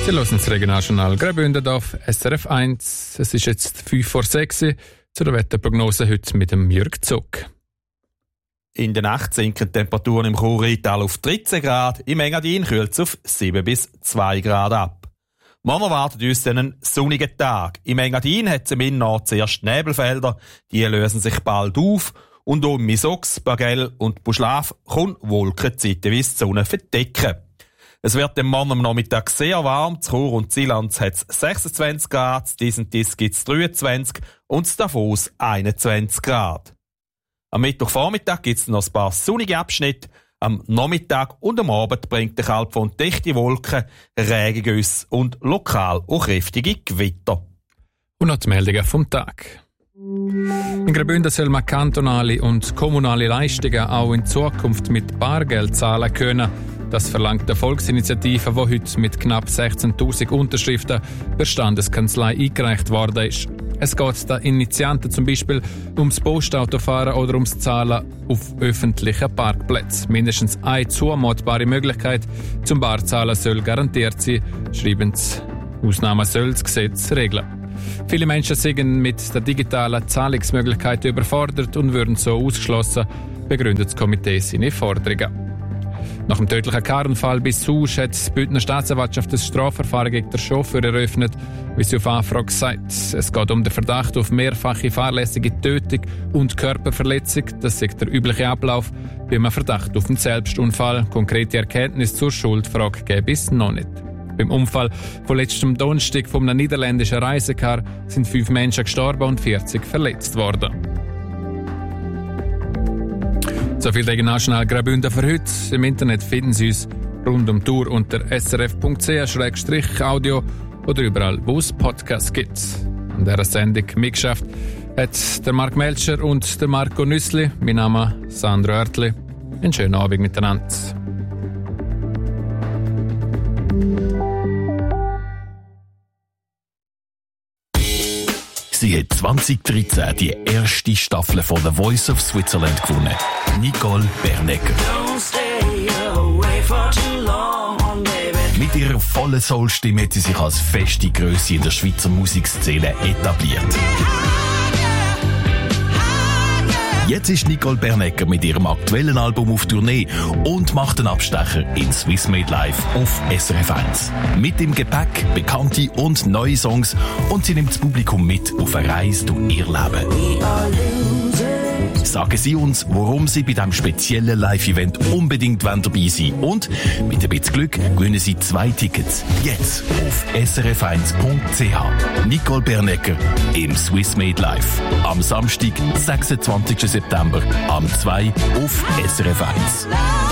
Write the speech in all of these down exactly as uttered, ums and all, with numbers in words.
Sie hören das Regionaljournal Graubünden auf S R F eins. Es ist jetzt fünf vor sechs. Zu der Wetterprognose heute mit dem Jürg Zuck. In der Nacht sinken die Temperaturen im Chur-Rheintal auf dreizehn Grad, im Engadin kühlt es auf sieben bis zwei Grad ab. Morgen erwartet uns dann einen sonnigen Tag. Im Engadin hat es im Innenort zuerst Nebelfelder, die lösen sich bald auf und um Misox, Bagel und Buschlaf kommt Wolken zeitweise die Sonne verdecken. Es wird am Morgen am Nachmittag sehr warm, zu Chur und Zillanz hat es sechsundzwanzig Grad, diesen Dies gibt es dreiundzwanzig und Davos einundzwanzig Grad. Am Mittwochvormittag gibt es noch ein paar sonnige Abschnitte. Am Nachmittag und am Abend bringt der Kaltfront dichte Wolken, Regengüsse und lokal auch kräftige Gewitter. Und noch die Meldungen vom Tag. In Graubünden soll man kantonale und kommunale Leistungen auch in Zukunft mit Bargeld zahlen können. Das verlangt die Volksinitiative, die heute mit knapp sechzehntausend Unterschriften per Standeskanzlei eingereicht worden ist. Es geht den Initianten zum Beispiel ums Postautofahren oder ums Zahlen auf öffentlichen Parkplätzen. Mindestens eine zumutbare Möglichkeit zum Barzahlen soll garantiert sein, schreiben sie. Ausnahmen soll das Gesetz regeln. Viele Menschen sind mit der digitalen Zahlungsmöglichkeit überfordert und würden so ausgeschlossen, begründet das Komitee seine Forderungen. Nach dem tödlichen Karrenfall bis Susch hat die Bündner Staatsanwaltschaft das Strafverfahren gegen den Chauffeur eröffnet, wie sie auf Anfrage sagt. Es geht um den Verdacht auf mehrfache fahrlässige Tötung und Körperverletzung. Das ist der übliche Ablauf bei einem Verdacht auf einen Selbstunfall. Konkrete Erkenntnisse zur Schuldfrage gäbe es noch nicht. Beim Unfall von letztem Donnerstag von einem niederländischen Reisecar sind fünf Menschen gestorben und vierzig verletzt worden. So viel Regionaljournal Graubünden für heute. Im Internet finden Sie uns rund um die Tour unter s r f punkt c h slash audio oder überall, wo es Podcasts gibt. An dieser Sendung mitgeschafft hat der Marc Melcher und der Marco Nüssli. Mein Name ist Sandro Oertli. Einen schönen Abend miteinander. Sie hat zwanzig dreizehn die erste Staffel von The Voice of Switzerland gewonnen. Nicole Bernecker. Mit ihrer vollen Soulstimme hat sie sich als feste Grösse in der Schweizer Musikszene etabliert. Jetzt ist Nicole Bernecker mit ihrem aktuellen Album auf Tournee und macht einen Abstecher in Swiss Made Live auf S R F eins. Mit im Gepäck bekannte und neue Songs und sie nimmt das Publikum mit auf eine Reise durch ihr Leben. Sagen Sie uns, warum Sie bei diesem speziellen Live-Event unbedingt dabei sein wollen. Und mit ein bisschen Glück gewinnen Sie zwei Tickets. Jetzt auf s r f eins punkt c h. Nicole Bernecker im Swiss Made Live. Am Samstag, sechsundzwanzigsten September, am zwei auf S R F eins.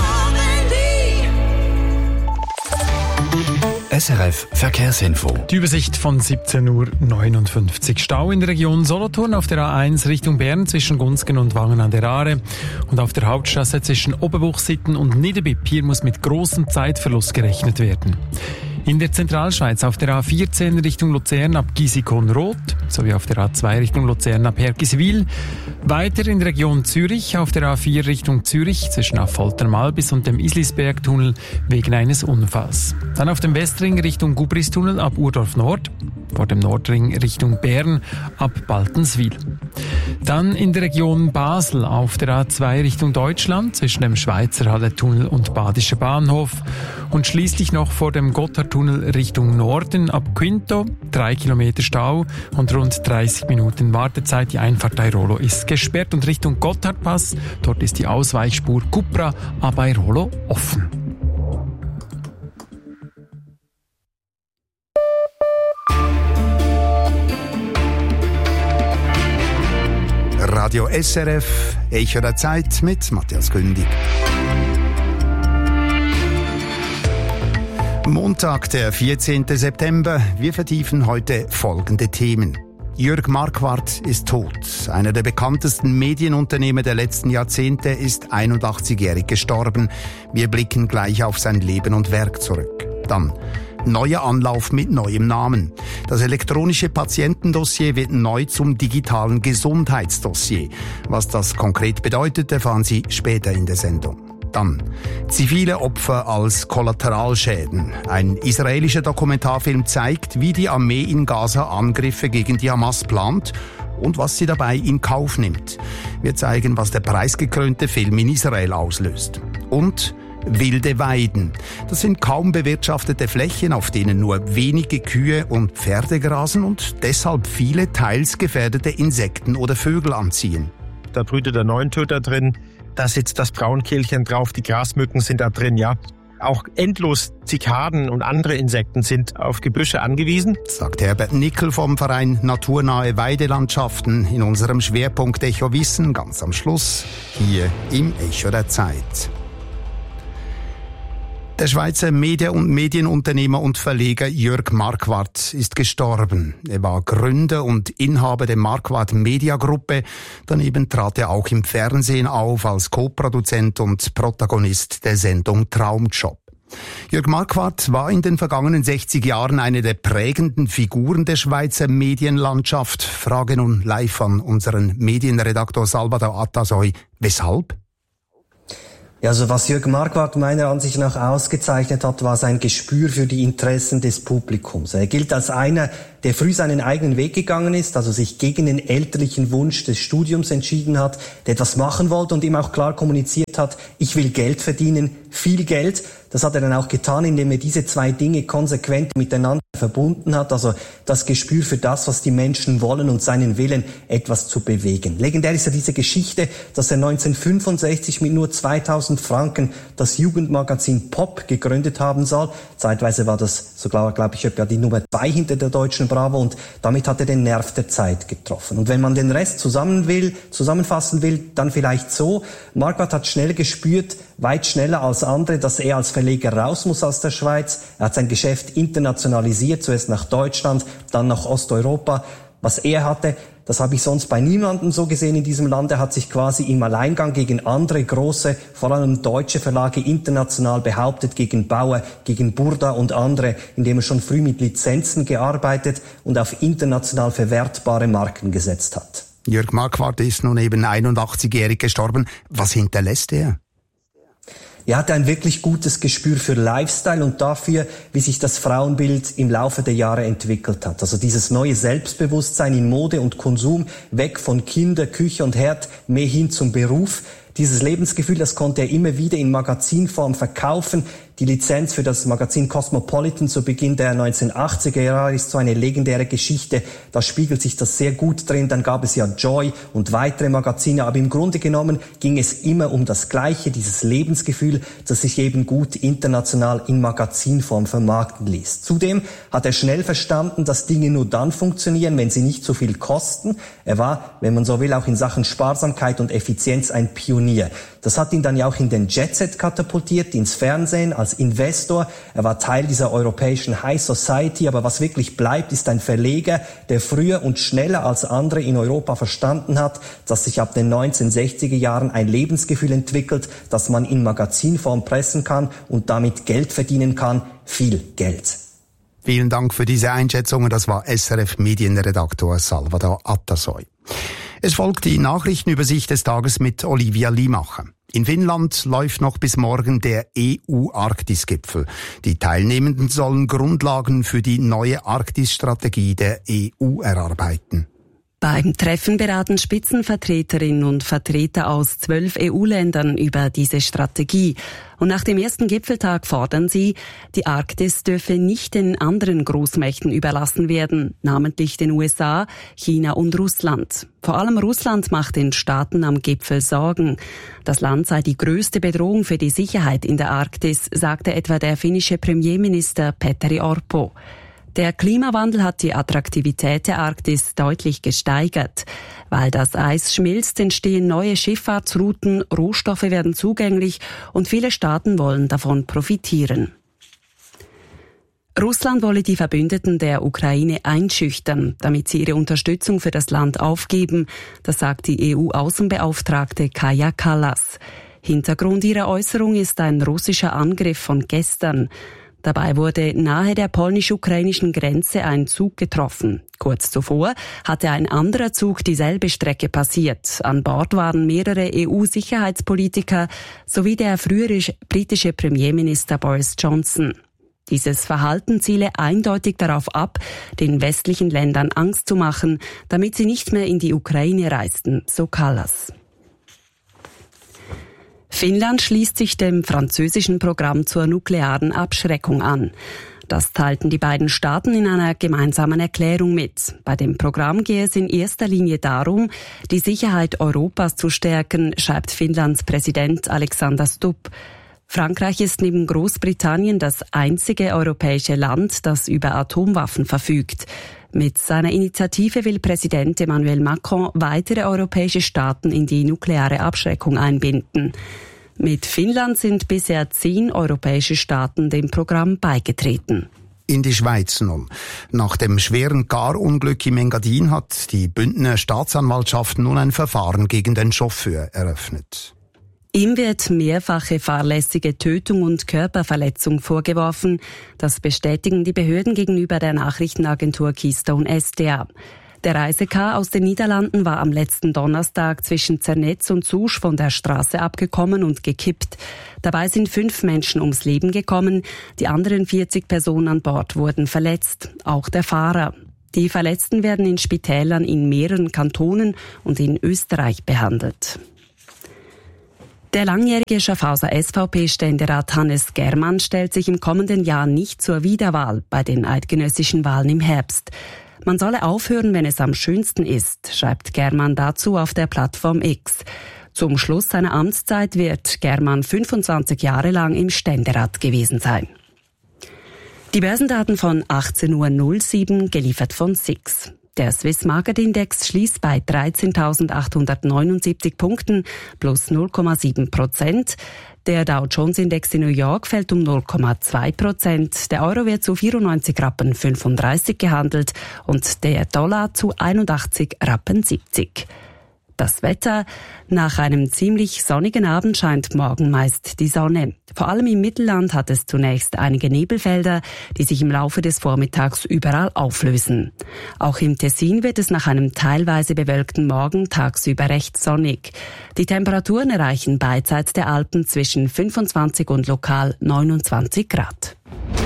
S R F Verkehrsinfo. Die Übersicht von siebzehn Uhr neunundfünfzig. Stau in der Region Solothurn auf der A eins Richtung Bern zwischen Gunzgen und Wangen an der Aare. Und auf der Hauptstrasse zwischen Oberbuchsitten und Niederbipp. Hier muss mit großem Zeitverlust gerechnet werden. In der Zentralschweiz auf der A vierzehn Richtung Luzern ab Gisikon-Roth sowie auf der A zwei Richtung Luzern ab Hergiswil. Weiter in der Region Zürich auf der A vier Richtung Zürich zwischen Affolter-Malbis und dem Islisbergtunnel wegen eines Unfalls. Dann auf dem Westring Richtung Gubristunnel ab Urdorf Nord, vor dem Nordring Richtung Bern ab Baltenswil. Dann in der Region Basel auf der A zwei Richtung Deutschland zwischen dem Schweizer Halletunnel und Badischer Bahnhof und schließlich noch vor dem Gotthardtunnel Richtung Norden ab Quinto, drei Kilometer Stau und rund dreißig Minuten Wartezeit. Die Einfahrt Airolo ist gesperrt und Richtung Gotthardpass, dort ist die Ausweichspur Cupra ab Airolo offen. Radio S R F, Echo der Zeit mit Matthias Gündig. Montag, der vierzehnten September. Wir vertiefen heute folgende Themen. Jürg Marquardt ist tot. Einer der bekanntesten Medienunternehmer der letzten Jahrzehnte ist einundachtzigjährig gestorben. Wir blicken gleich auf sein Leben und Werk zurück. Dann neuer Anlauf mit neuem Namen. Das elektronische Patientendossier wird neu zum digitalen Gesundheitsdossier. Was das konkret bedeutet, erfahren Sie später in der Sendung. Dann zivile Opfer als Kollateralschäden. Ein israelischer Dokumentarfilm zeigt, wie die Armee in Gaza Angriffe gegen die Hamas plant und was sie dabei in Kauf nimmt. Wir zeigen, was der preisgekrönte Film in Israel auslöst. Und wilde Weiden. Das sind kaum bewirtschaftete Flächen, auf denen nur wenige Kühe und Pferde grasen und deshalb viele teils gefährdete Insekten oder Vögel anziehen. Da brütet der Neuntöter drin, da sitzt das Braunkehlchen drauf, die Grasmücken sind da drin, ja. Auch endlos Zikaden und andere Insekten sind auf Gebüsche angewiesen. Sagt Herbert Nickel vom Verein Naturnahe Weidelandschaften in unserem Schwerpunkt Echo Wissen, ganz am Schluss, hier im Echo der Zeit. Der Schweizer Medien- und Medienunternehmer und Verleger Jörg Marquardt ist gestorben. Er war Gründer und Inhaber der Marquardt Media Gruppe. Daneben trat er auch im Fernsehen auf als Co-Produzent und Protagonist der Sendung Traumjob. Jörg Marquardt war in den vergangenen sechzig Jahren eine der prägenden Figuren der Schweizer Medienlandschaft. Frage nun live an unseren Medienredaktor Salvador Atasoy. Weshalb? Ja, also was Jörg Marquardt meiner Ansicht nach ausgezeichnet hat, war sein Gespür für die Interessen des Publikums. Er gilt als einer, der früh seinen eigenen Weg gegangen ist, also sich gegen den elterlichen Wunsch des Studiums entschieden hat, der etwas machen wollte und ihm auch klar kommuniziert hat, ich will Geld verdienen, viel Geld. Das hat er dann auch getan, indem er diese zwei Dinge konsequent miteinander verbunden hat, also das Gespür für das, was die Menschen wollen und seinen Willen, etwas zu bewegen. Legendär ist ja diese Geschichte, dass er neunzehnhundertfünfundsechzig mit nur zweitausend Franken das Jugendmagazin Pop gegründet haben soll. Zeitweise war das sogar, glaube ich, etwa die Nummer zwei hinter der deutschen Bravo und damit hat er den Nerv der Zeit getroffen. Und wenn man den Rest zusammen will, zusammenfassen will, dann vielleicht so. Marquardt hat schnell gespürt, weit schneller als andere, dass er als Verleger raus muss aus der Schweiz. Er hat sein Geschäft internationalisiert, zuerst nach Deutschland, dann nach Osteuropa. Was er hatte, das habe ich sonst bei niemandem so gesehen in diesem Land. Er hat sich quasi im Alleingang gegen andere große, vor allem deutsche Verlage international behauptet, gegen Bauer, gegen Burda und andere, indem er schon früh mit Lizenzen gearbeitet und auf international verwertbare Marken gesetzt hat. Jörg Marquardt ist nun eben einundachtzigjährig gestorben. Was hinterlässt er? Er hatte ein wirklich gutes Gespür für Lifestyle und dafür, wie sich das Frauenbild im Laufe der Jahre entwickelt hat. Also dieses neue Selbstbewusstsein in Mode und Konsum, weg von Kinder, Küche und Herd, mehr hin zum Beruf. Dieses Lebensgefühl, das konnte er immer wieder in Magazinform verkaufen. Die Lizenz für das Magazin Cosmopolitan zu Beginn der neunzehnhundertachtziger Jahre ist so eine legendäre Geschichte. Da spiegelt sich das sehr gut drin. Dann gab es ja Joy und weitere Magazine. Aber im Grunde genommen ging es immer um das Gleiche, dieses Lebensgefühl, das sich eben gut international in Magazinform vermarkten ließ. Zudem hat er schnell verstanden, dass Dinge nur dann funktionieren, wenn sie nicht so viel kosten. Er war, wenn man so will, auch in Sachen Sparsamkeit und Effizienz ein Pionier. Das hat ihn dann ja auch in den Jet-Set katapultiert, ins Fernsehen, als Investor. Er war Teil dieser europäischen High Society, aber was wirklich bleibt, ist ein Verleger, der früher und schneller als andere in Europa verstanden hat, dass sich ab den neunzehnhundertsechziger Jahren ein Lebensgefühl entwickelt, das man in Magazinform pressen kann und damit Geld verdienen kann, viel Geld. Vielen Dank für diese Einschätzungen. Das war S R F-Medienredaktor Salvador Atasoy. Es folgt die Nachrichtenübersicht des Tages mit Olivia Limacher. In Finnland läuft noch bis morgen der E U-Arktis-Gipfel. Die Teilnehmenden sollen Grundlagen für die neue Arktis-Strategie der E U erarbeiten. Beim Treffen beraten Spitzenvertreterinnen und Vertreter aus zwölf E U-Ländern über diese Strategie. Und nach dem ersten Gipfeltag fordern sie, die Arktis dürfe nicht den anderen Großmächten überlassen werden, namentlich den U S A, China und Russland. Vor allem Russland macht den Staaten am Gipfel Sorgen. Das Land sei die größte Bedrohung für die Sicherheit in der Arktis, sagte etwa der finnische Premierminister Petteri Orpo. Der Klimawandel hat die Attraktivität der Arktis deutlich gesteigert. Weil das Eis schmilzt, entstehen neue Schifffahrtsrouten, Rohstoffe werden zugänglich und viele Staaten wollen davon profitieren. Russland wolle die Verbündeten der Ukraine einschüchtern, damit sie ihre Unterstützung für das Land aufgeben. Das sagt die E U-Außenbeauftragte Kaja Kallas. Hintergrund ihrer Äußerung ist ein russischer Angriff von gestern. Dabei wurde nahe der polnisch-ukrainischen Grenze ein Zug getroffen. Kurz zuvor hatte ein anderer Zug dieselbe Strecke passiert. An Bord waren mehrere E U-Sicherheitspolitiker sowie der frühere britische Premierminister Boris Johnson. Dieses Verhalten ziele eindeutig darauf ab, den westlichen Ländern Angst zu machen, damit sie nicht mehr in die Ukraine reisten, so Kallas. Finnland schließt sich dem französischen Programm zur nuklearen Abschreckung an. Das teilten die beiden Staaten in einer gemeinsamen Erklärung mit. Bei dem Programm gehe es in erster Linie darum, die Sicherheit Europas zu stärken, schreibt Finnlands Präsident Alexander Stubb. Frankreich ist neben Großbritannien das einzige europäische Land, das über Atomwaffen verfügt. Mit seiner Initiative will Präsident Emmanuel Macron weitere europäische Staaten in die nukleare Abschreckung einbinden. Mit Finnland sind bisher zehn europäische Staaten dem Programm beigetreten. In die Schweiz nun. Nach dem schweren Garunglück im Engadin hat die Bündner Staatsanwaltschaft nun ein Verfahren gegen den Chauffeur eröffnet. Ihm wird mehrfache fahrlässige Tötung und Körperverletzung vorgeworfen. Das bestätigen die Behörden gegenüber der Nachrichtenagentur Keystone S D A. Der Reisekar aus den Niederlanden war am letzten Donnerstag zwischen Zernetz und Susch von der Straße abgekommen und gekippt. Dabei sind fünf Menschen ums Leben gekommen. Die anderen vierzig Personen an Bord wurden verletzt, auch der Fahrer. Die Verletzten werden in Spitälern in mehreren Kantonen und in Österreich behandelt. Der langjährige Schaffhauser S V P-Ständerat Hannes Germann stellt sich im kommenden Jahr nicht zur Wiederwahl bei den eidgenössischen Wahlen im Herbst. Man solle aufhören, wenn es am schönsten ist, schreibt Germann dazu auf der Plattform X. Zum Schluss seiner Amtszeit wird Germann fünfundzwanzig Jahre lang im Ständerat gewesen sein. Die Börsendaten von achtzehn Uhr null sieben, geliefert von S I X. Der Swiss Market Index schließt bei dreizehntausendachthundertneunundsiebzig Punkten plus null Komma sieben Prozent. Der Dow Jones Index in New York fällt um null Komma zwei Prozent. Der Euro wird zu vierundneunzig Rappen fünfunddreißig gehandelt und der Dollar zu einundachtzig Rappen siebzig. Das Wetter: Nach einem ziemlich sonnigen Abend scheint morgen meist die Sonne. Vor allem im Mittelland hat es zunächst einige Nebelfelder, die sich im Laufe des Vormittags überall auflösen. Auch im Tessin wird es nach einem teilweise bewölkten Morgen tagsüber recht sonnig. Die Temperaturen erreichen beidseits der Alpen zwischen fünfundzwanzig und lokal neunundzwanzig Grad.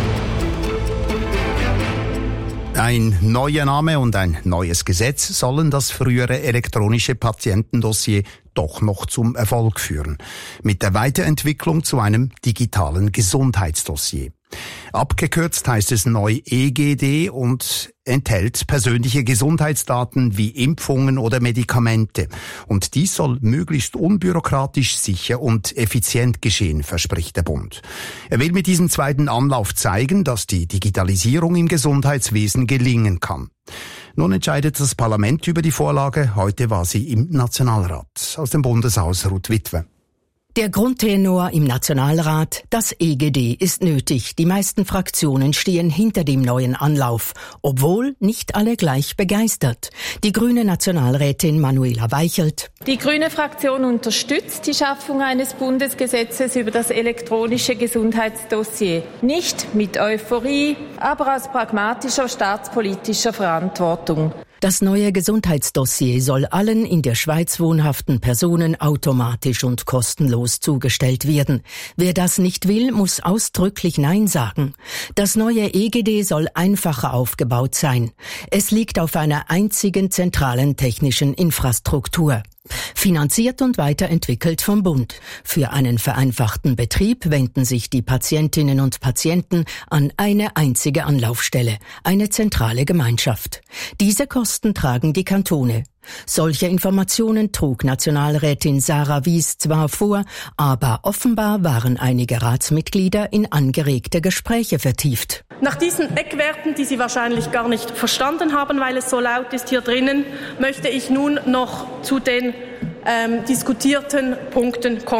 Ein neuer Name und ein neues Gesetz sollen das frühere elektronische Patientendossier doch noch zum Erfolg führen. Mit der Weiterentwicklung zu einem digitalen Gesundheitsdossier. Abgekürzt heißt es neu E G D und enthält persönliche Gesundheitsdaten wie Impfungen oder Medikamente. Und dies soll möglichst unbürokratisch, sicher und effizient geschehen, verspricht der Bund. Er will mit diesem zweiten Anlauf zeigen, dass die Digitalisierung im Gesundheitswesen gelingen kann. Nun entscheidet das Parlament über die Vorlage. Heute war sie im Nationalrat. Aus dem Bundeshaus Ruth Witwe. Der Grundtenor im Nationalrat: Das E G D ist nötig. Die meisten Fraktionen stehen hinter dem neuen Anlauf, obwohl nicht alle gleich begeistert. Die grüne Nationalrätin Manuela Weichelt: Die grüne Fraktion unterstützt die Schaffung eines Bundesgesetzes über das elektronische Gesundheitsdossier. Nicht mit Euphorie, aber aus pragmatischer staatspolitischer Verantwortung. Das neue Gesundheitsdossier soll allen in der Schweiz wohnhaften Personen automatisch und kostenlos zugestellt werden. Wer das nicht will, muss ausdrücklich Nein sagen. Das neue E G D soll einfacher aufgebaut sein. Es liegt auf einer einzigen zentralen technischen Infrastruktur. Finanziert und weiterentwickelt vom Bund. Für einen vereinfachten Betrieb wenden sich die Patientinnen und Patienten an eine einzige Anlaufstelle, eine zentrale Gemeinschaft. Diese Kosten tragen die Kantone. Solche Informationen trug Nationalrätin Sarah Wies zwar vor, aber offenbar waren einige Ratsmitglieder in angeregte Gespräche vertieft. Nach diesen Eckwerten, die Sie wahrscheinlich gar nicht verstanden haben, weil es so laut ist hier drinnen, möchte ich nun noch zu den ähm, diskutierten Punkten kommen.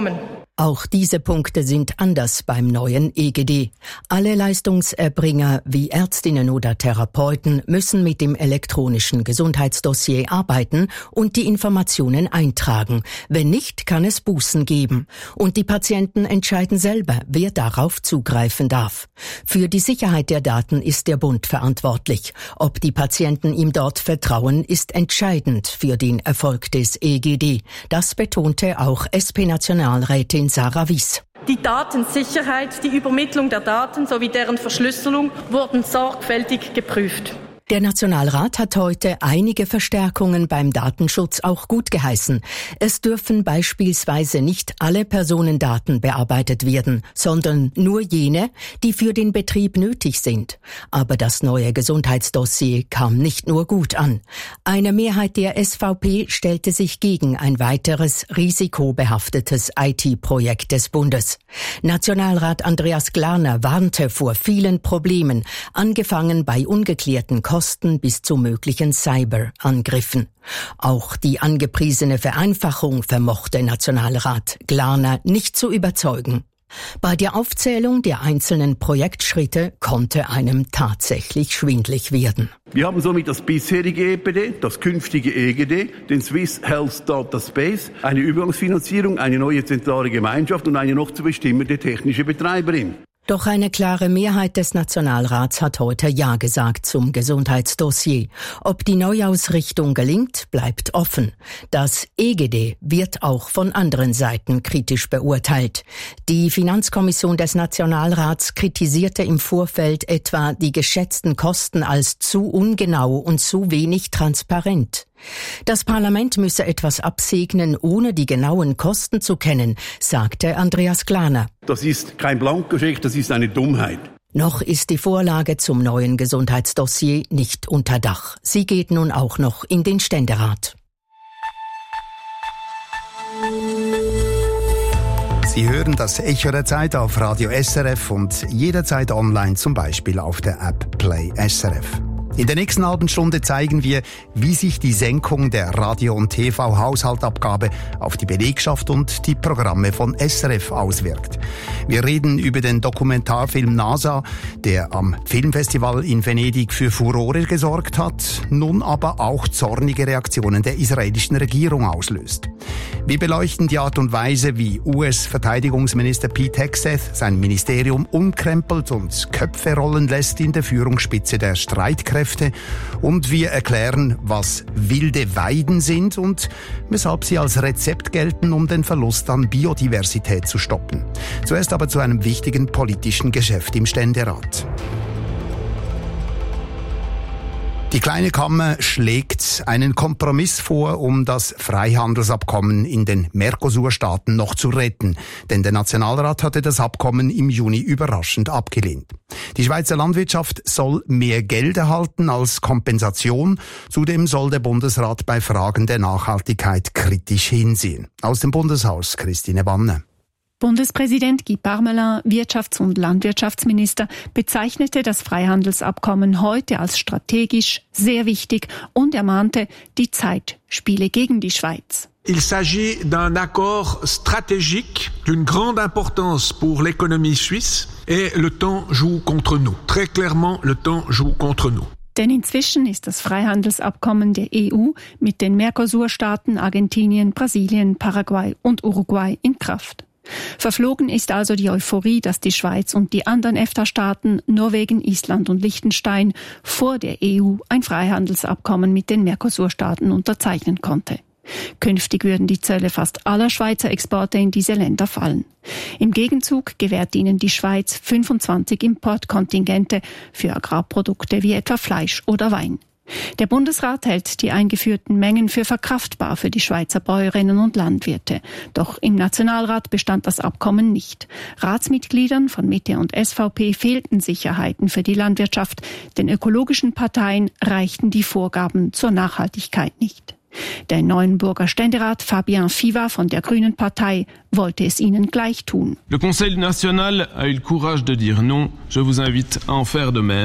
Auch diese Punkte sind anders beim neuen E G D. Alle Leistungserbringer wie Ärztinnen oder Therapeuten müssen mit dem elektronischen Gesundheitsdossier arbeiten und die Informationen eintragen. Wenn nicht, kann es Bußen geben. Und die Patienten entscheiden selber, wer darauf zugreifen darf. Für die Sicherheit der Daten ist der Bund verantwortlich. Ob die Patienten ihm dort vertrauen, ist entscheidend für den Erfolg des E G D. Das betonte auch S P-Nationalrätin Sarah Wies. Die Datensicherheit, die Übermittlung der Daten sowie deren Verschlüsselung wurden sorgfältig geprüft. Der Nationalrat hat heute einige Verstärkungen beim Datenschutz auch gut geheißen. Es dürfen beispielsweise nicht alle Personendaten bearbeitet werden, sondern nur jene, die für den Betrieb nötig sind. Aber das neue Gesundheitsdossier kam nicht nur gut an. Eine Mehrheit der S V P stellte sich gegen ein weiteres risikobehaftetes I T-Projekt des Bundes. Nationalrat Andreas Glarner warnte vor vielen Problemen, angefangen bei ungeklärten Kosten bis zu möglichen Cyberangriffen. Auch die angepriesene Vereinfachung vermochte Nationalrat Glarner nicht zu überzeugen. Bei der Aufzählung der einzelnen Projektschritte konnte einem tatsächlich schwindlig werden. Wir haben somit das bisherige E P D, das künftige E G D, den Swiss Health Data Space, eine Übergangsfinanzierung, eine neue zentrale Gemeinschaft und eine noch zu bestimmende technische Betreiberin. Doch eine klare Mehrheit des Nationalrats hat heute Ja gesagt zum Gesundheitsdossier. Ob die Neuausrichtung gelingt, bleibt offen. Das E G D wird auch von anderen Seiten kritisch beurteilt. Die Finanzkommission des Nationalrats kritisierte im Vorfeld etwa die geschätzten Kosten als zu ungenau und zu wenig transparent. Das Parlament müsse etwas absegnen, ohne die genauen Kosten zu kennen, sagte Andreas Glarner. Das ist kein Blankoscheck, das ist eine Dummheit. Noch ist die Vorlage zum neuen Gesundheitsdossier nicht unter Dach. Sie geht nun auch noch in den Ständerat. Sie hören das Echo der Zeit auf Radio S R F und jederzeit online, zum Beispiel auf der App Play S R F. In der nächsten halben Stunde zeigen wir, wie sich die Senkung der Radio- und T V-Haushaltabgabe auf die Belegschaft und die Programme von S R F auswirkt. Wir reden über den Dokumentarfilm NASA, der am Filmfestival in Venedig für Furore gesorgt hat, nun aber auch zornige Reaktionen der israelischen Regierung auslöst. Wir beleuchten die Art und Weise, wie U S-Verteidigungsminister Pete Hegseth sein Ministerium umkrempelt und Köpfe rollen lässt in der Führungsspitze der Streitkräfte. Und wir erklären, was wilde Weiden sind und weshalb sie als Rezept gelten, um den Verlust an Biodiversität zu stoppen. Zuerst aber zu einem wichtigen politischen Geschäft im Ständerat. Die Kleine Kammer schlägt einen Kompromiss vor, um das Freihandelsabkommen in den Mercosur-Staaten noch zu retten. Denn der Nationalrat hatte das Abkommen im Juni überraschend abgelehnt. Die Schweizer Landwirtschaft soll mehr Geld erhalten als Kompensation. Zudem soll der Bundesrat bei Fragen der Nachhaltigkeit kritisch hinsehen. Aus dem Bundeshaus Christine Banne. Bundespräsident Guy Parmelin, Wirtschafts- und Landwirtschaftsminister, bezeichnete das Freihandelsabkommen heute als strategisch sehr wichtig und ermahnte, die Zeit spiele gegen die Schweiz. Il s'agit d'un accord stratégique d'une grande importance pour l'économie suisse et le temps joue contre nous. Très clairement, le temps joue contre nous. Denn inzwischen ist das Freihandelsabkommen der E U mit den Mercosur-Staaten Argentinien, Brasilien, Paraguay und Uruguay in Kraft. Verflogen ist also die Euphorie, dass die Schweiz und die anderen EFTA-Staaten, Norwegen, Island und Liechtenstein, vor der E U ein Freihandelsabkommen mit den Mercosur-Staaten unterzeichnen konnte. Künftig würden die Zölle fast aller Schweizer Exporte in diese Länder fallen. Im Gegenzug gewährt ihnen die Schweiz fünfundzwanzig Importkontingente für Agrarprodukte wie etwa Fleisch oder Wein. Der Bundesrat hält die eingeführten Mengen für verkraftbar für die Schweizer Bäuerinnen und Landwirte. Doch im Nationalrat bestand das Abkommen nicht. Ratsmitgliedern von Mitte und S V P fehlten Sicherheiten für die Landwirtschaft. Den ökologischen Parteien reichten die Vorgaben zur Nachhaltigkeit nicht. Der Neuenburger Ständerat Fabien Fiva von der Grünen Partei wollte es ihnen gleich tun. Le Conseil national a eu le courage de dire non. Je vous invite à en faire de même.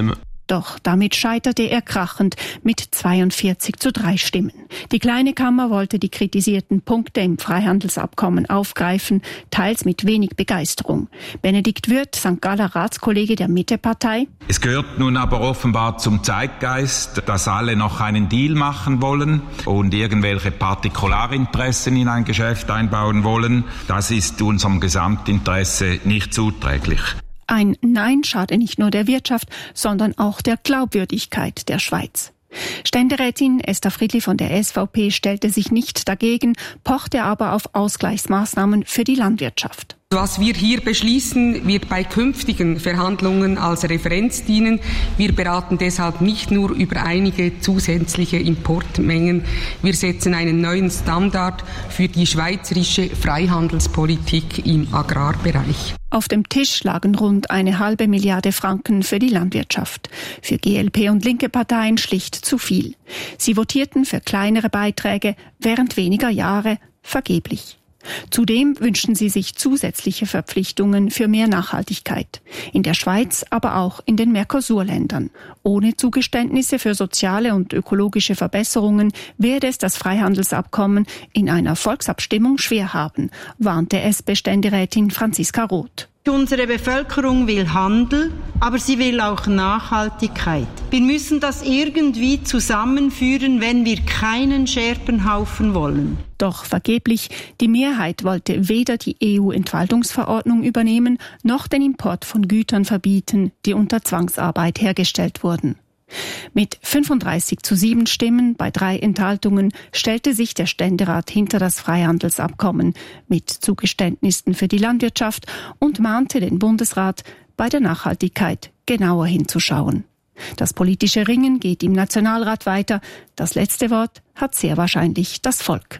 Doch damit scheiterte er krachend mit zweiundvierzig zu drei Stimmen. Die kleine Kammer wollte die kritisierten Punkte im Freihandelsabkommen aufgreifen, teils mit wenig Begeisterung. Benedikt Würth, Sankt Galler Ratskollege der Mittepartei. Es gehört nun aber offenbar zum Zeitgeist, dass alle noch einen Deal machen wollen und irgendwelche Partikularinteressen in ein Geschäft einbauen wollen. Das ist unserem Gesamtinteresse nicht zuträglich. Ein Nein schade nicht nur der Wirtschaft, sondern auch der Glaubwürdigkeit der Schweiz. Ständerätin Esther Friedli von der S V P stellte sich nicht dagegen, pochte aber auf Ausgleichsmaßnahmen für die Landwirtschaft. Was wir hier beschließen, wird bei künftigen Verhandlungen als Referenz dienen. Wir beraten deshalb nicht nur über einige zusätzliche Importmengen. Wir setzen einen neuen Standard für die schweizerische Freihandelspolitik im Agrarbereich. Auf dem Tisch lagen rund eine halbe Milliarde Franken für die Landwirtschaft. Für G L P und linke Parteien schlicht zu viel. Sie votierten für kleinere Beiträge während weniger Jahre vergeblich. Zudem wünschten sie sich zusätzliche Verpflichtungen für mehr Nachhaltigkeit. In der Schweiz, aber auch in den Mercosur-Ländern. Ohne Zugeständnisse für soziale und ökologische Verbesserungen werde es das Freihandelsabkommen in einer Volksabstimmung schwer haben, warnte S P-Ständerätin Franziska Roth. Unsere Bevölkerung will Handel, aber sie will auch Nachhaltigkeit. Wir müssen das irgendwie zusammenführen, wenn wir keinen Scherbenhaufen wollen. Doch vergeblich, die Mehrheit wollte weder die E U-Entwaldungsverordnung übernehmen, noch den Import von Gütern verbieten, die unter Zwangsarbeit hergestellt wurden. Mit fünfunddreißig zu sieben Stimmen bei drei Enthaltungen stellte sich der Ständerat hinter das Freihandelsabkommen mit Zugeständnissen für die Landwirtschaft und mahnte den Bundesrat, bei der Nachhaltigkeit genauer hinzuschauen. Das politische Ringen geht im Nationalrat weiter. Das letzte Wort hat sehr wahrscheinlich das Volk.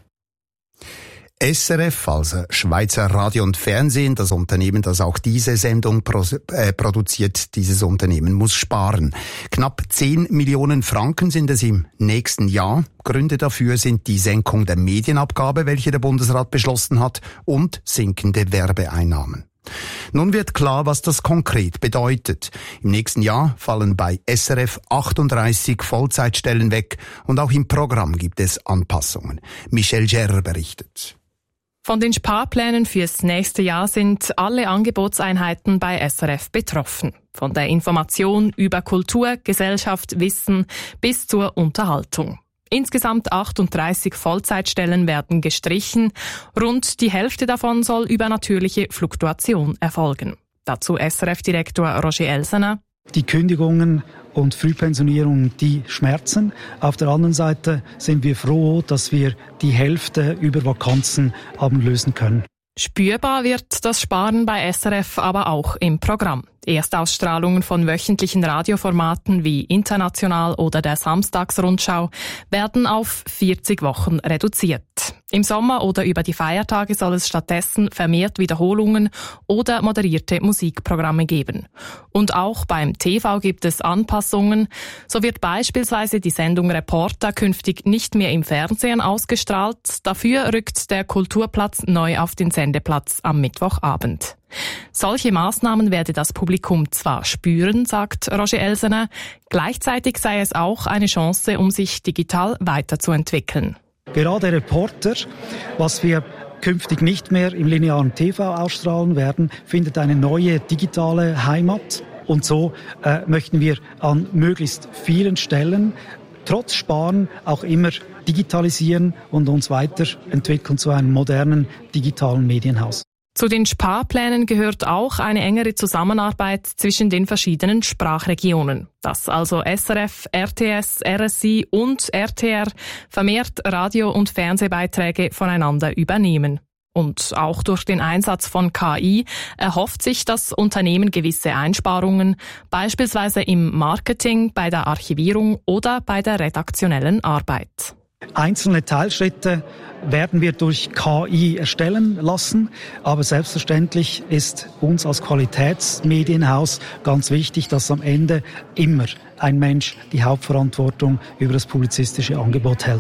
S R F, also Schweizer Radio und Fernsehen, das Unternehmen, das auch diese Sendung pro, äh, produziert, dieses Unternehmen muss sparen. Knapp zehn Millionen Franken sind es im nächsten Jahr. Gründe dafür sind die Senkung der Medienabgabe, welche der Bundesrat beschlossen hat, und sinkende Werbeeinnahmen. Nun wird klar, was das konkret bedeutet. Im nächsten Jahr fallen bei S R F achtunddreißig Vollzeitstellen weg und auch im Programm gibt es Anpassungen. Michelle Gerrer berichtet. Von den Sparplänen fürs nächste Jahr sind alle Angebotseinheiten bei S R F betroffen. Von der Information über Kultur, Gesellschaft, Wissen bis zur Unterhaltung. Insgesamt achtunddreißig Vollzeitstellen werden gestrichen. Rund die Hälfte davon soll über natürliche Fluktuation erfolgen. Dazu S R F-Direktor Roger Elsener. Die Kündigungen und Frühpensionierungen, die schmerzen. Auf der anderen Seite sind wir froh, dass wir die Hälfte über Vakanzen haben lösen können. Spürbar wird das Sparen bei S R F aber auch im Programm. Erstausstrahlungen von wöchentlichen Radioformaten wie International oder der Samstagsrundschau werden auf vierzig Wochen reduziert. Im Sommer oder über die Feiertage soll es stattdessen vermehrt Wiederholungen oder moderierte Musikprogramme geben. Und auch beim T V gibt es Anpassungen. So wird beispielsweise die Sendung Reporter künftig nicht mehr im Fernsehen ausgestrahlt. Dafür rückt der Kulturplatz neu auf den Sendeplatz am Mittwochabend. Solche Maßnahmen werde das Publikum zwar spüren, sagt Roger Elsener, gleichzeitig sei es auch eine Chance, um sich digital weiterzuentwickeln. Gerade Reporter, was wir künftig nicht mehr im linearen T V ausstrahlen werden, findet eine neue digitale Heimat. Und so äh, möchten wir an möglichst vielen Stellen trotz Sparen auch immer digitalisieren und uns weiterentwickeln zu einem modernen digitalen Medienhaus. Zu den Sparplänen gehört auch eine engere Zusammenarbeit zwischen den verschiedenen Sprachregionen. Dass also S R F, R T S, R S I und R T R vermehrt Radio- und Fernsehbeiträge voneinander übernehmen. Und auch durch den Einsatz von K I erhofft sich das Unternehmen gewisse Einsparungen, beispielsweise im Marketing, bei der Archivierung oder bei der redaktionellen Arbeit. Einzelne Teilschritte werden wir durch K I erstellen lassen, aber selbstverständlich ist uns als Qualitätsmedienhaus ganz wichtig, dass am Ende immer ein Mensch die Hauptverantwortung über das publizistische Angebot hält.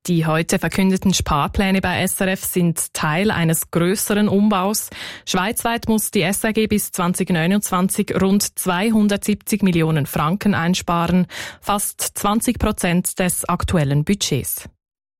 Die heute verkündeten Sparpläne bei S R F sind Teil eines grösseren Umbaus. Schweizweit muss die S R G bis zwanzig neunundzwanzig rund zweihundertsiebzig Millionen Franken einsparen, fast zwanzig Prozent des aktuellen Budgets.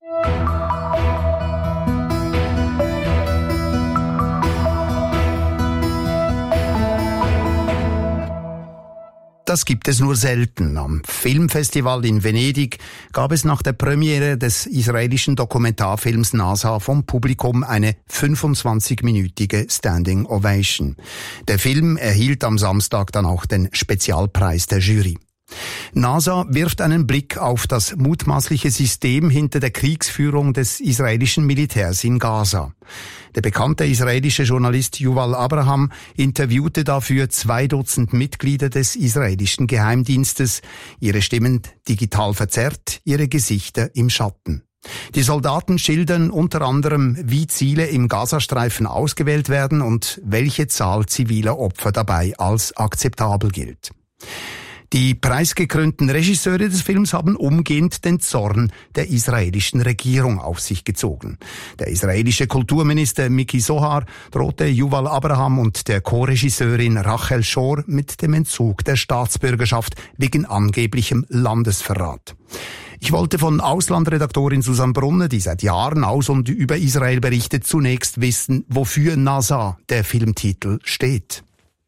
Das gibt es nur selten. Am Filmfestival in Venedig gab es nach der Premiere des israelischen Dokumentarfilms NASA vom Publikum eine fünfundzwanzigminütige Standing Ovation. Der Film erhielt am Samstag dann auch den Spezialpreis der Jury. NASA wirft einen Blick auf das mutmaßliche System hinter der Kriegsführung des israelischen Militärs in Gaza. Der bekannte israelische Journalist Yuval Abraham interviewte dafür zwei Dutzend Mitglieder des israelischen Geheimdienstes, ihre Stimmen digital verzerrt, ihre Gesichter im Schatten. Die Soldaten schildern unter anderem, wie Ziele im Gazastreifen ausgewählt werden und welche Zahl ziviler Opfer dabei als akzeptabel gilt. Die preisgekrönten Regisseure des Films haben umgehend den Zorn der israelischen Regierung auf sich gezogen. Der israelische Kulturminister Miki Zohar drohte Yuval Abraham und der Co-Regisseurin Rachel Shor mit dem Entzug der Staatsbürgerschaft wegen angeblichem Landesverrat. Ich wollte von Auslandredaktorin Susanne Brunner, die seit Jahren aus und über Israel berichtet, zunächst wissen, wofür NASA, der Filmtitel, steht.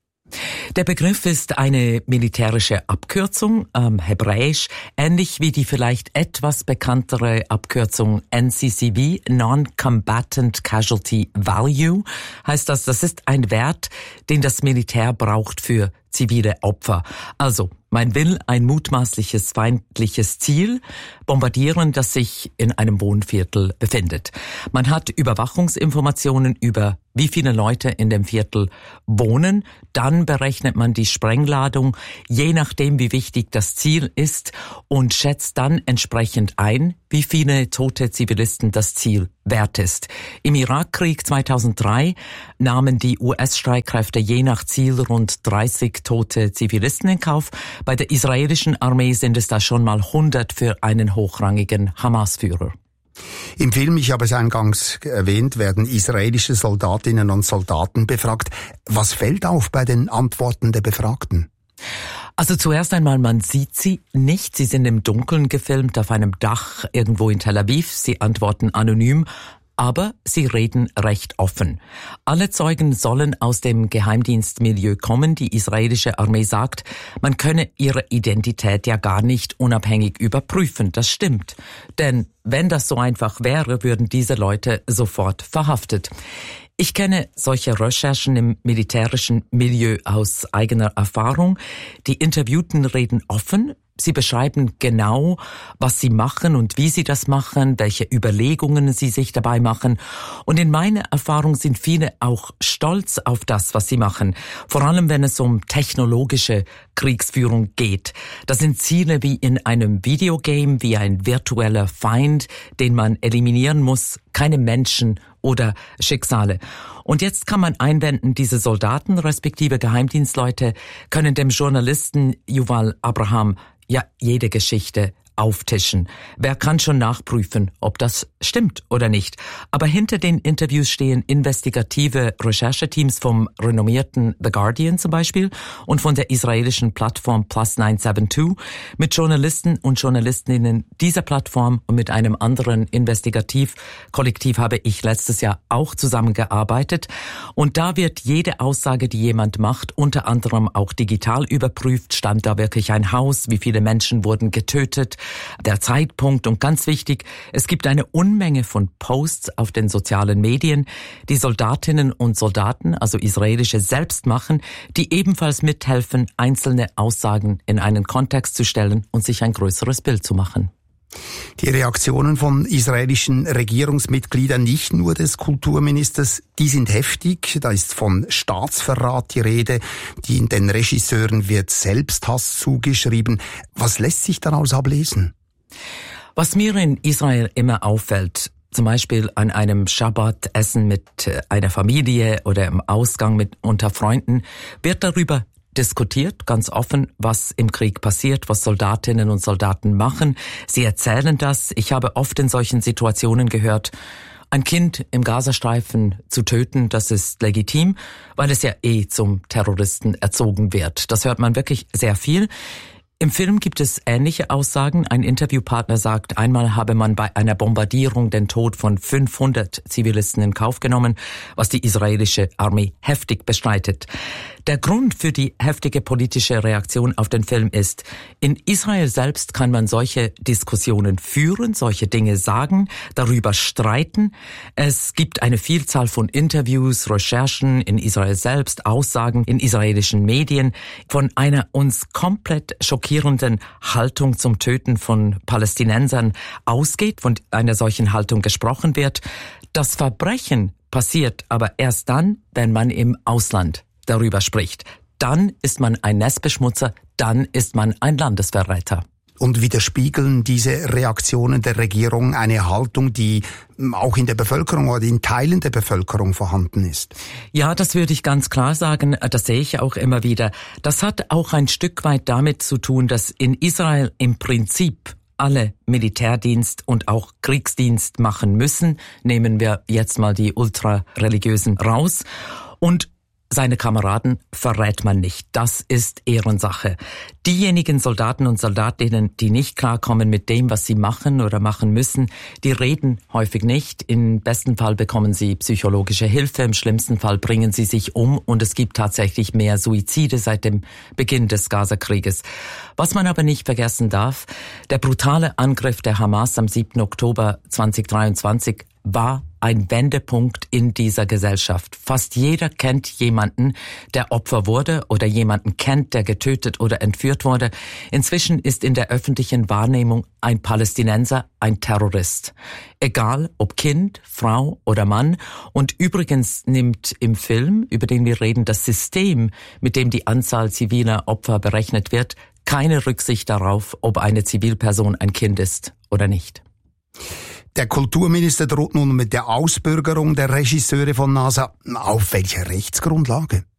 Der Begriff ist eine militärische Abkürzung, ähm, hebräisch, ähnlich wie die vielleicht etwas bekanntere Abkürzung N C C V, Non-Combatant Casualty Value, heißt das, das ist ein Wert, den das Militär braucht für zivile Opfer. Also, man will ein mutmaßliches feindliches Ziel bombardieren, das sich in einem Wohnviertel befindet. Man hat Überwachungsinformationen über wie viele Leute in dem Viertel wohnen. Dann berechnet man die Sprengladung, je nachdem wie wichtig das Ziel ist, und schätzt dann entsprechend ein, wie viele tote Zivilisten das Ziel wert ist. Im Irakkrieg zweitausenddrei nahmen die U S-Streitkräfte je nach Ziel rund dreißig tote Zivilisten in Kauf. Bei der israelischen Armee sind es da schon mal hundert für einen hochrangigen Hamas-Führer. Im Film, ich habe es eingangs erwähnt, werden israelische Soldatinnen und Soldaten befragt. Was fällt auf bei den Antworten der Befragten? Also zuerst einmal, man sieht sie nicht. Sie sind im Dunkeln gefilmt auf einem Dach irgendwo in Tel Aviv. Sie antworten anonym, aber sie reden recht offen. Alle Zeugen sollen aus dem Geheimdienstmilieu kommen. Die israelische Armee sagt, man könne ihre Identität ja gar nicht unabhängig überprüfen. Das stimmt. Denn wenn das so einfach wäre, würden diese Leute sofort verhaftet. Ich kenne solche Recherchen im militärischen Milieu aus eigener Erfahrung. Die Interviewten reden offen. Sie beschreiben genau, was sie machen und wie sie das machen, welche Überlegungen sie sich dabei machen. Und in meiner Erfahrung sind viele auch stolz auf das, was sie machen. Vor allem, wenn es um technologische Kriegsführung geht. Das sind Ziele wie in einem Videogame, wie ein virtueller Feind, den man eliminieren muss, keine Menschen oder Schicksale. Und jetzt kann man einwenden, diese Soldaten respektive Geheimdienstleute können dem Journalisten Yuval Abraham ja jede Geschichte auftischen. Wer kann schon nachprüfen, ob das stimmt oder nicht? Aber hinter den Interviews stehen investigative Rechercheteams vom renommierten The Guardian zum Beispiel und von der israelischen Plattform Plus neun sieben zwei mit Journalisten und Journalistinnen dieser Plattform und mit einem anderen Investigativkollektiv habe ich letztes Jahr auch zusammengearbeitet. Und da wird jede Aussage, die jemand macht, unter anderem auch digital überprüft. Stand da wirklich ein Haus? Wie viele Menschen wurden getötet? Der Zeitpunkt und ganz wichtig, es gibt eine Unmenge von Posts auf den sozialen Medien, die Soldatinnen und Soldaten, also israelische, selbst machen, die ebenfalls mithelfen, einzelne Aussagen in einen Kontext zu stellen und sich ein größeres Bild zu machen. Die Reaktionen von israelischen Regierungsmitgliedern, nicht nur des Kulturministers, die sind heftig. Da ist von Staatsverrat die Rede. Die, den Regisseuren wird Selbsthass zugeschrieben. Was lässt sich daraus ablesen? Was mir in Israel immer auffällt, zum Beispiel an einem Schabbat-Essen mit einer Familie oder im Ausgang mit unter Freunden, wird darüber diskutiert ganz offen, was im Krieg passiert, was Soldatinnen und Soldaten machen. Sie erzählen das. Ich habe oft in solchen Situationen gehört, ein Kind im Gazastreifen zu töten, das ist legitim, weil es ja eh zum Terroristen erzogen wird. Das hört man wirklich sehr viel. Im Film gibt es ähnliche Aussagen. Ein Interviewpartner sagt, einmal habe man bei einer Bombardierung den Tod von fünfhundert Zivilisten in Kauf genommen, was die israelische Armee heftig bestreitet. Der Grund für die heftige politische Reaktion auf den Film ist, in Israel selbst kann man solche Diskussionen führen, solche Dinge sagen, darüber streiten. Es gibt eine Vielzahl von Interviews, Recherchen in Israel selbst, Aussagen in israelischen Medien von einer uns komplett schockierenden Haltung zum Töten von Palästinensern ausgeht, von einer solchen Haltung gesprochen wird. Das Verbrechen passiert aber erst dann, wenn man im Ausland darüber spricht. Dann ist man ein Nestbeschmutzer, dann ist man ein Landesverräter. Und widerspiegeln diese Reaktionen der Regierung eine Haltung, die auch in der Bevölkerung oder in Teilen der Bevölkerung vorhanden ist? Ja, das würde ich ganz klar sagen. Das sehe ich auch immer wieder. Das hat auch ein Stück weit damit zu tun, dass in Israel im Prinzip alle Militärdienst und auch Kriegsdienst machen müssen. Nehmen wir jetzt mal die Ultrareligiösen raus. Und seine Kameraden verrät man nicht. Das ist Ehrensache. Diejenigen Soldaten und Soldatinnen, die nicht klarkommen mit dem, was sie machen oder machen müssen, die reden häufig nicht. Im besten Fall bekommen sie psychologische Hilfe, im schlimmsten Fall bringen sie sich um und es gibt tatsächlich mehr Suizide seit dem Beginn des Gaza-Krieges. Was man aber nicht vergessen darf, der brutale Angriff der Hamas am siebten Oktober zweitausenddreiundzwanzig war ein Wendepunkt in dieser Gesellschaft. Fast jeder kennt jemanden, der Opfer wurde oder jemanden kennt, der getötet oder entführt wurde. Inzwischen ist in der öffentlichen Wahrnehmung ein Palästinenser ein Terrorist. Egal ob Kind, Frau oder Mann. Und übrigens nimmt im Film, über den wir reden, das System, mit dem die Anzahl ziviler Opfer berechnet wird, keine Rücksicht darauf, ob eine Zivilperson ein Kind ist oder nicht. Der Kulturminister droht nun mit der Ausbürgerung der Regisseure von NASA. Auf welcher Rechtsgrundlage?